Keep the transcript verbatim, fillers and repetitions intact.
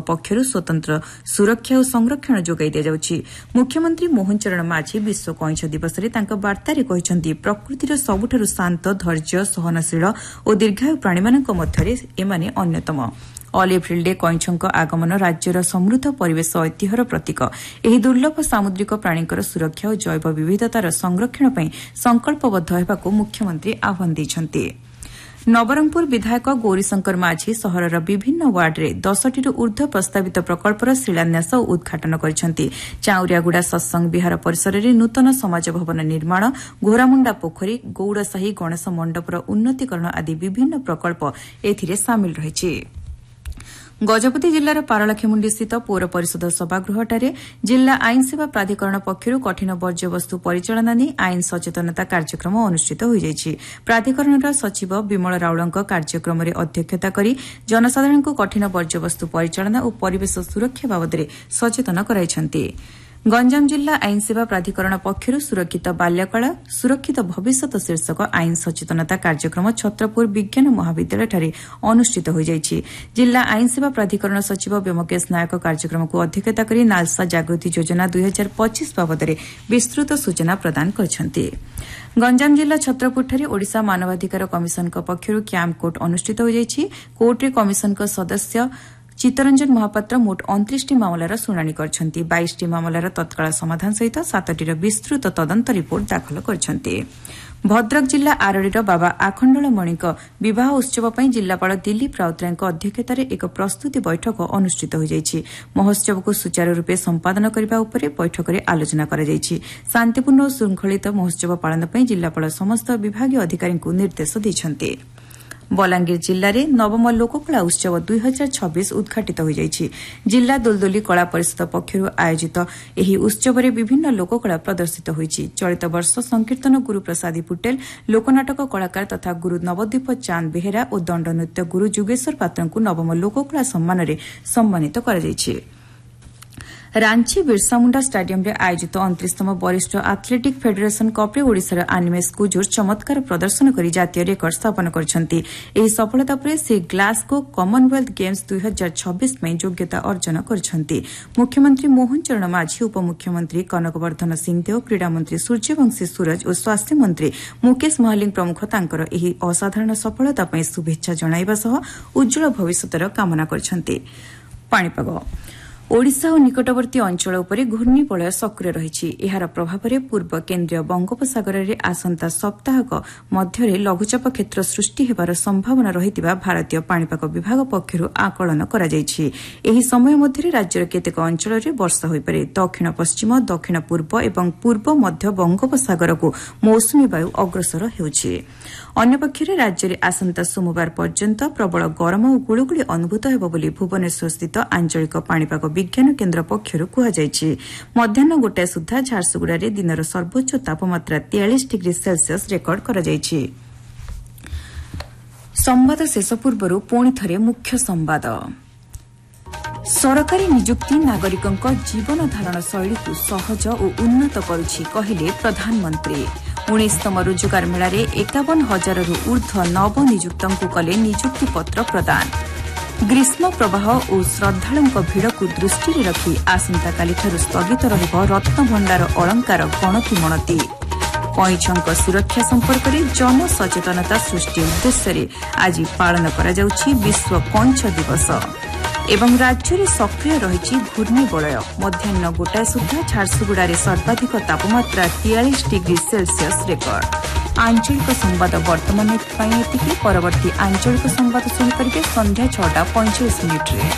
पक्षରୁ स्वतंत्र सुरक्षा और संरक्षण जोगाई दिया जाउछि। मुख्यमंत्री मोहन चरण माझी विश्व कइंछ दिवस रे तांका वार्तारे कहिसंती प्रकृतिर सबुठारु शांत धैर्य सहनशील और दीर्घायु प्राणीमानक मध्यरे एमाने अन्यतम। ऑल एप्रिल डे कइंछक आगमन राज्यर समृद्ध परिवेश ऐतिह्यर प्रतीक। एही दुर्लभ सामुद्रिक प्राणीଙ୍କର सुरक्षा और जैव विविधतार संरक्षण ପାଇଁ संकल्पबद्ध हेबाकू मुख्यमंत्री आह्वान ଦେଇଛନ୍ତି। नवरंगपुर विधायक गौरीशंकर माझी सहरर विभिन्न वार्डरे दसटीरू ऊर्ध्व प्रस्तावित प्रकल्पर शिलान्यास और उद्घाटन କରିଛନ୍ତି। चाउरियागुड़ा सत्संग विहार परिसर में नूतन समाज भवन निर्माण, घोरामुंडा पोखरी, गौड़साही गणेश मंडपर उन्नतीकरण आदि विभिन्न प्रकल्प एथिरे सामिल रहिछि। गजपति जिल्लार पारलाखेमुंडी स्थित पौर परिषद सभागृहଠାରେ जिल्ला आईन सेवा प्राधिकरण पक्षରୁ कठिन वर्ज्यवस्तु परिचालना नै आईन सचेतनता कार्यक्रम अनुष्ठित होइଯାଇଛି। प्राधिकरणर सचिव विमल राउळଙ୍କ कार्यक्रमରେ अध्यक्षता करी जनसाधारणଙ୍କୁ कठिन वर्ज्यवस्तु परिचालना और परिवेश सुरक्षा बाबदରେ सचेतन कराइछन्ति। गंजाम जिला आईन सेवा प्राधिकरण पक्षରୁ सुरक्षित बाल्यकाल सुरक्षित भविष्यत शीर्षक आईन सचेतनता कार्यक्रम छत्रपुर विज्ञान महाविद्यालयଠାରେ अनुष्ठित होइଯାଇଛି। जिला आईन सेवा प्राधिकरण सचिव व्योमकेश नायक कार्यक्रम को अध्यक्षता करी नालसा जागृति योजना दुई हजार पच्चीस बाबदରେ विस्तृत सूचना प्रदान କରିଛନ୍ତି। गंजाम जिला छत्रपुरଠାରେ ओडिशा मानवाधिकार कमिशन पक्षରୁ क्याम्प कोर्ट अनुष्ठित होइଯାଇଛି। कोर्टरे कमिशन सदस्य चित्तरंजन महापात्र मोट उनतीस टी मामलार शुणाणी करछन्ती। बाईस टी मामलार तत्काल समाधान सहित सातटीर विस्तृत तदंत रिपोर्ट दाखल करछन्ती। भद्रक जिला आरडीर बाबा आखंडलमणिक विवाह उत्सव पर जिलापाल दिलीप राउतरायଙ୍କ अध्यक्षतार एक प्रस्तुति बैठक अनुष्ठित होइଯାଇଛି। महोत्सव को सुचारू रूपे संपादन करबा उपरे बैठक में आलोचना कराଯାଇଛି। शांतिपूर्ण और श्रृंखलित महोत्सव पालन पर जिलापाल समस्त विभागीय अधिकारी को निर्देश दैछन्ती। बलांगीर जिल्ला रे नवम लोककला उत्सव दुई हजार छब्बीस उद्घाटित होइଯାଇଛି। जिला दोलदोली कला परिषद पक्षରୁ आयोजित ଏହି उत्सव विभिन्न लोककला प्रदर्शित होइछि। चलित वर्ष संकीर्तन गुरु प्रसादी पुटेल, लोकनाटक कलाकार तथा गुरु नवद्वीप चांद बेहेरा और दंड नृत्य गुरु जुगेश्वर पात्रଙ୍କୁ नवम लोककला सम्मान सम्मानित कराଯାଇଛି। रांची बिरसा मुंडा स्टाडियम रे आयोजित उनतीसतम वरिष्ठ एथलेटिक फेडरेशन कप्रे ओडिशार आनिमेश कुजूर चमत्कार प्रदर्शन करी जातीय रेकर्ड स्थापन करछन्ती। एही सफलता पर से ग्लासगो कॉमनवेल्थ गेम्स दुई हजार छब्बीस में योग्यता अर्जन करछन्ती। मुख्यमंत्री मोहन चरण माझी, उपमुख्यमंत्री कनकवर्धन सिंहदेव, क्रीड़ा मंत्री सूर्यवंशी सूरज और स्वास्थ्य मंत्री मुकेश महालिंग प्रमुख तांकर एही असाधारण सफलता पर शुभेच्छा जणाइबा सह उज्जवल भविष्यतर कामना करछन्ती। पाणीपाग ओडिशा और निकटवर्ती अंचल उपरे घूर्णिबलय सक्रिय रहिछि। एहार प्रभाव पूर्व केन्द्रीय बंगोपसागर में आसंता सप्ताहक मध्य लघुचाप क्षेत्र सृष्टि हेबार संभावना रहितिबा भारतीय पाणीपाग विभाग पक्षରୁ आकलन कराଯାଇଛି। एही समय मध्य राज्यर केतेक अंचल में वर्षा होइपारे। दक्षिण पश्चिम, दक्षिण पूर्व और पूर्व मध्य बंगोपसागर को मौसुमी वायु अग्रसर हेउछि। अन्यपक्षरे राज्य में आसंता सोमवार पर्यंत प्रबल गरम और गुळुगुळी अनुभूत हेबो बोली भुवनेश्वर स्थित आंचलिक पाणीपाग विज्ञान केन्द्र पक्षରୁ कुहाଯାଇଛି। मध्याह्न गोटाए सुधा झारसुगुड़ारे दिनर सर्वोच्च तापमात्रा तेयालीस डिग्री सेल्सियस रेकर्ड कराଯାଇଛି। संवाद शेष पूर्व पुणी थरे मुख्य संवाद। सरकारी नियुक्ति नागरिकଙ୍କ जीवन धारण शैली को सहज और उन्नत करुछि कहिले प्रधानमंत्री। उन्नीसतम रोजगार मेला रे एकावन हजार ऊर्ध्व नव नियुक्तଙ୍କୁ कले नियुक्ति पत्र प्रदान। ग्रीष्म प्रवाह और श्रद्धालुଙ୍କ ଭିଡକୁ दृष्टि रखी आसंताकालिଠାରୁ स्थगित ରହିବ रत्न भंडार अलंकार गणति मणति। कइंछଙ୍କ सुरक्षा संपर्क में जनसचेतनता सृष्टि उद्देश्य आज पालन करा जाउछि विश्व कइंछ दिवस। एवं राज्य में सक्रिय रही घूर्णिबलय। मध्याह्न गोटाए सुधा झारसुगुड़ारे सर्वाधिक तापमात्रा तेयालीस डिग्री सेल्सियस रेकर्ड। आंचलिक संवाद वर्तमान परवर्ती आंचलिक संवाद शुणिपारे संध्या छटा पैंचाश मिनिट्रे।